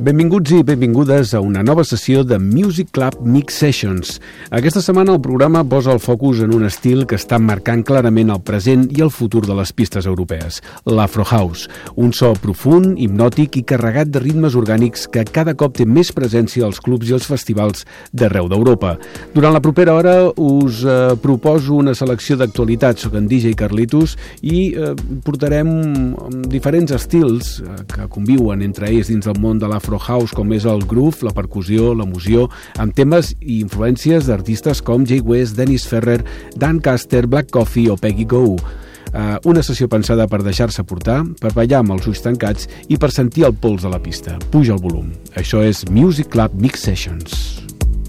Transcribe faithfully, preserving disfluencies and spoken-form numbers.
Benvinguts i benvingudes a una nova sessió de Music Club Mix Sessions. Aquesta setmana el programa posa el focus en un estil que està marcant clarament el present i el futur de les pistes europees, l'Afro House, un so profund, hipnòtic i carregat de ritmes orgànics que cada cop té més presència als clubs i als festivals d'arreu d'Europa. Durant la propera hora us eh, proposo una selecció d'actualitats. Soc en D J Carlitos i eh, portarem diferents estils eh, que conviuen entre ells dins del món de l'Afro House, com és el groove, la percussió, l'emoció, amb temes i influències d'artistes com Jay West, Dennis Ferrer, Dan Caster, Black Coffee o Peggy Gou. Uh, una sessió pensada per deixar-se portar, per ballar amb els ulls tancats i per sentir el pols de la pista. Puja el volum. Això és Music Club Mix Sessions.